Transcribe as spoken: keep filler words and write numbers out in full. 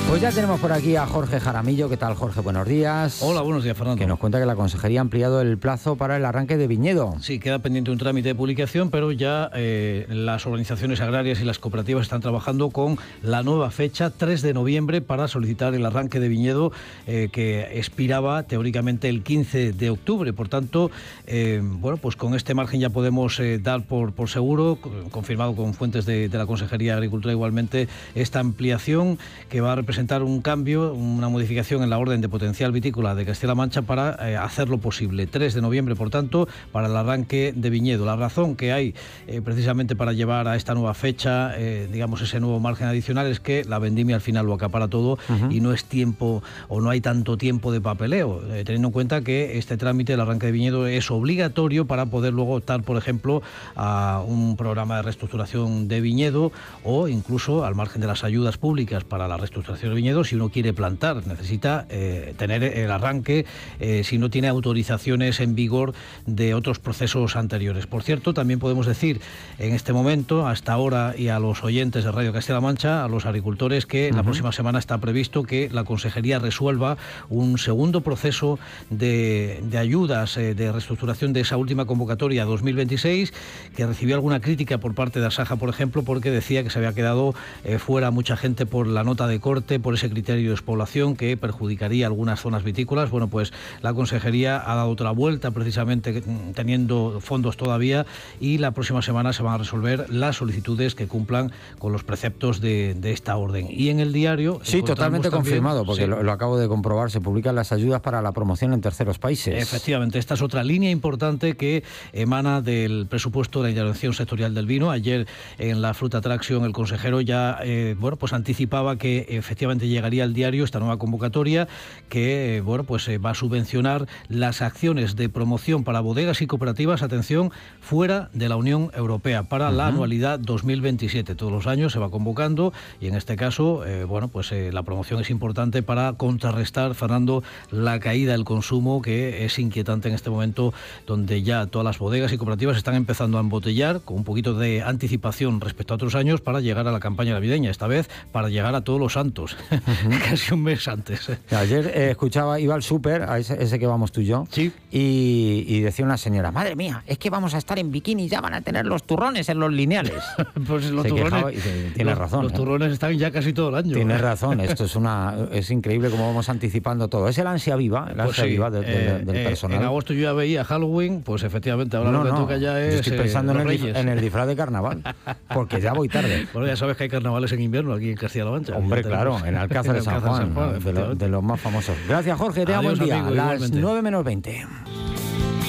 Pues ya tenemos por aquí a Jorge Jaramillo. ¿Qué tal, Jorge? Buenos días. Hola, buenos días, Fernando. Que nos cuenta que la Consejería ha ampliado el plazo para el arranque de viñedo. Sí, queda pendiente un trámite de publicación, pero ya eh, las organizaciones agrarias y las cooperativas están trabajando con la nueva fecha, tres de noviembre, para solicitar el arranque de viñedo eh, que expiraba teóricamente el quince de octubre. Por tanto, eh, bueno, pues con este margen ya podemos eh, dar por, por seguro, confirmado con fuentes de, de la Consejería de Agricultura igualmente, esta ampliación que va a representar un cambio, una modificación en la orden de potencial vitícola de Castilla-La Mancha para eh, hacerlo posible. tres de noviembre, por tanto, para el arranque de viñedo. La razón que hay eh, precisamente para llevar a esta nueva fecha, eh, digamos, ese nuevo margen adicional, es que la vendimia al final lo acapara todo. Uh-huh. Y no es tiempo, o no hay tanto tiempo de papeleo, eh, teniendo en cuenta que este trámite del arranque de viñedo es obligatorio para poder luego optar, por ejemplo, a un programa de reestructuración de viñedo, o incluso al margen de las ayudas públicas para la reestructuración de viñedo. Si uno quiere plantar, necesita eh, tener el arranque eh, si no tiene autorizaciones en vigor de otros procesos anteriores. Por cierto, también podemos decir en este momento, hasta ahora, y a los oyentes de Radio Castilla-La Mancha, a los agricultores, que uh-huh. la próxima semana está previsto que la Consejería resuelva un segundo proceso de, de ayudas eh, de reestructuración de esa última convocatoria dos mil veintiséis, que recibió alguna crítica por parte de Asaja, por ejemplo, porque decía que se había quedado eh, fuera mucha gente por la nota de corte, por ese criterio de despoblación que perjudicaría algunas zonas vitícolas. Bueno, pues la Consejería ha dado otra vuelta, precisamente teniendo fondos todavía, y la próxima semana se van a resolver las solicitudes que cumplan con los preceptos de, de esta orden. Y en el diario... Sí, totalmente también, confirmado, porque sí. lo, lo acabo de comprobar, se publican las ayudas para la promoción en terceros países. Efectivamente, esta es otra línea importante que emana del presupuesto de la intervención sectorial del vino. Ayer en la Fruit Attraction el consejero ya eh, bueno, pues anticipaba que efectivamente llegaría al diario esta nueva convocatoria que eh, bueno, pues eh, va a subvencionar las acciones de promoción para bodegas y cooperativas, atención, fuera de la Unión Europea para uh-huh. la anualidad dos mil veintisiete. Todos los años se va convocando, y en este caso eh, bueno, pues eh, la promoción es importante para contrarrestar, Fernando, la caída del consumo, que es inquietante en este momento, donde ya todas las bodegas y cooperativas están empezando a embotellar con un poquito de anticipación respecto a otros años para llegar a la campaña navideña, esta vez para llegar a Todos los Santos. Uh-huh. Casi un mes antes. Ayer eh, escuchaba, iba al súper, a ese, ese que vamos tú y yo, sí. y, y decía una señora, madre mía, es que vamos a estar en bikini, ya van a tener los turrones en los lineales. Pues los se turrones, quejaba y dice, tienes los, razón. Los ¿eh? turrones están ya casi todo el año. Tienes ¿eh? razón, esto es una es increíble cómo vamos anticipando todo. Es el ansia viva, el ansia pues sí, viva de, de, eh, del eh, personal. En agosto yo ya veía Halloween, pues efectivamente ahora no, lo que no, toca ya es. Yo estoy pensando eh, en, el, en el disfraz de carnaval, porque ya voy tarde. Bueno, ya sabes que hay carnavales en invierno aquí en Castilla-La Mancha. Hombre, claro, en Alcázar de San Juan, San Juan de, lo, de los más famosos. Gracias, Jorge, te damos buen día. Amigo, las nueve menos veinte.